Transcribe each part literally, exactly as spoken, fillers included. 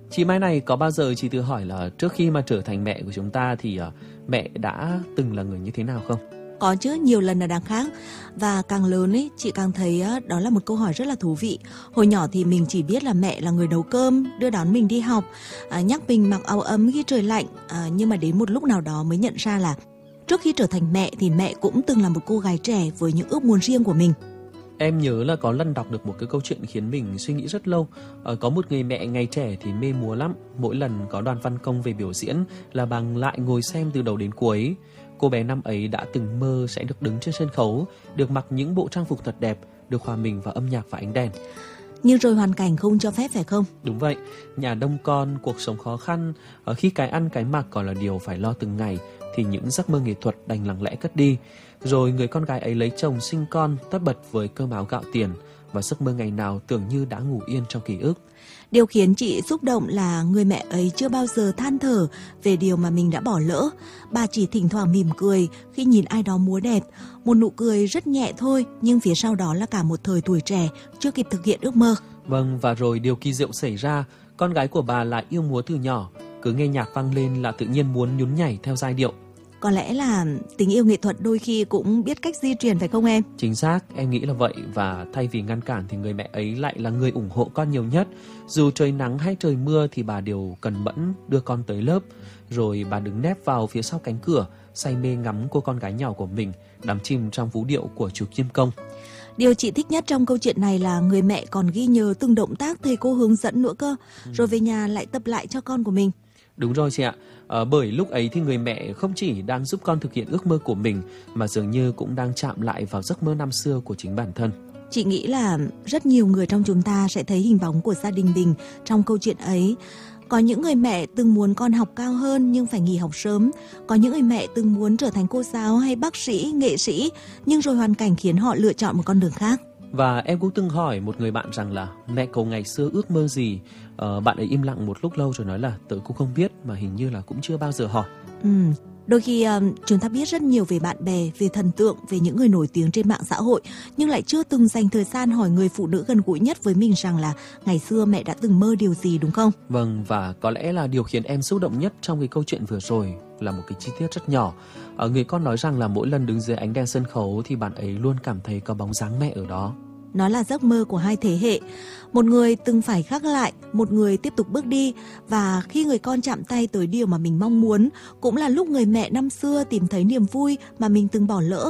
Chị Mai này, có bao giờ chị tự hỏi là trước khi mà trở thành mẹ của chúng ta thì uh, mẹ đã từng là người như thế nào không? Có chứ, nhiều lần là đằng khác. Và càng lớn ấy, chị càng thấy đó là một câu hỏi rất là thú vị. Hồi nhỏ thì mình chỉ biết là mẹ là người nấu cơm, đưa đón mình đi học, à, nhắc mình mặc áo ấm khi trời lạnh. à, Nhưng mà đến một lúc nào đó mới nhận ra là trước khi trở thành mẹ thì mẹ cũng từng là một cô gái trẻ với những ước muốn riêng của mình. Em nhớ là có lần đọc được một cái câu chuyện khiến mình suy nghĩ rất lâu. ờ, Có một người mẹ ngày trẻ thì mê múa lắm. Mỗi lần có đoàn văn công về biểu diễn là bà lại ngồi xem từ đầu đến cuối. Cô bé năm ấy đã từng mơ sẽ được đứng trên sân khấu, được mặc những bộ trang phục thật đẹp, được hòa mình vào âm nhạc và ánh đèn. Nhưng rồi hoàn cảnh không cho phép, phải không? Đúng vậy, nhà đông con, cuộc sống khó khăn, ở khi cái ăn cái mặc còn là điều phải lo từng ngày, thì những giấc mơ nghệ thuật đành lặng lẽ cất đi. Rồi người con gái ấy lấy chồng sinh con, tất bật với cơm áo gạo tiền, và giấc mơ ngày nào tưởng như đã ngủ yên trong ký ức. Điều khiến chị xúc động là người mẹ ấy chưa bao giờ than thở về điều mà mình đã bỏ lỡ. Bà chỉ thỉnh thoảng mỉm cười khi nhìn ai đó múa đẹp. Một nụ cười rất nhẹ thôi, nhưng phía sau đó là cả một thời tuổi trẻ chưa kịp thực hiện ước mơ. Vâng, và rồi điều kỳ diệu xảy ra. Con gái của bà lại yêu múa từ nhỏ. Cứ nghe nhạc vang lên là tự nhiên muốn nhún nhảy theo giai điệu. Có lẽ là tình yêu nghệ thuật đôi khi cũng biết cách di truyền, phải không em? Chính xác, em nghĩ là vậy. Và thay vì ngăn cản thì người mẹ ấy lại là người ủng hộ con nhiều nhất. Dù trời nắng hay trời mưa thì bà đều cần mẫn đưa con tới lớp. Rồi bà đứng nép vào phía sau cánh cửa, say mê ngắm cô con gái nhỏ của mình, đắm chìm trong vũ điệu của chú Kim Công. Điều chị thích nhất trong câu chuyện này là người mẹ còn ghi nhớ từng động tác thầy cô hướng dẫn nữa cơ. ừ. Rồi về nhà lại tập lại cho con của mình. Đúng rồi chị ạ, à, bởi lúc ấy thì người mẹ không chỉ đang giúp con thực hiện ước mơ của mình, mà dường như cũng đang chạm lại vào giấc mơ năm xưa của chính bản thân. Chị nghĩ là rất nhiều người trong chúng ta sẽ thấy hình bóng của gia đình mình trong câu chuyện ấy. Có những người mẹ từng muốn con học cao hơn nhưng phải nghỉ học sớm. Có những người mẹ từng muốn trở thành cô giáo hay bác sĩ, nghệ sĩ, nhưng rồi hoàn cảnh khiến họ lựa chọn một con đường khác. Và em cũng từng hỏi một người bạn rằng là mẹ cậu ngày xưa ước mơ gì. ờ, Bạn ấy im lặng một lúc lâu rồi nói là tớ cũng không biết, mà hình như là cũng chưa bao giờ hỏi. Ừ, đôi khi um, chúng ta biết rất nhiều về bạn bè, về thần tượng, về những người nổi tiếng trên mạng xã hội, nhưng lại chưa từng dành thời gian hỏi người phụ nữ gần gũi nhất với mình rằng là ngày xưa mẹ đã từng mơ điều gì, đúng không? Vâng, và có lẽ là điều khiến em xúc động nhất trong cái câu chuyện vừa rồi là một cái chi tiết rất nhỏ. Ở người con nói rằng là mỗi lần đứng dưới ánh đèn sân khấu thì bạn ấy luôn cảm thấy có bóng dáng mẹ ở đó. Nó là giấc mơ của hai thế hệ. Một người từng phải khắc lại, một người tiếp tục bước đi. Và khi người con chạm tay tới điều mà mình mong muốn, cũng là lúc người mẹ năm xưa tìm thấy niềm vui mà mình từng bỏ lỡ.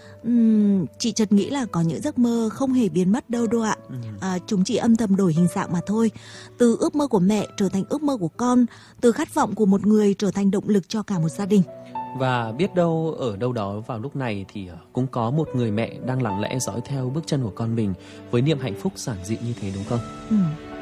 Uhm, chị chợt nghĩ là có những giấc mơ không hề biến mất đâu đâu ạ. à, Chúng chỉ âm thầm đổi hình dạng mà thôi. Từ ước mơ của mẹ trở thành ước mơ của con, từ khát vọng của một người trở thành động lực cho cả một gia đình. Và biết đâu ở đâu đó vào lúc này thì cũng có một người mẹ đang lặng lẽ dõi theo bước chân của con mình với niềm hạnh phúc giản dị như thế, đúng không? Ừ.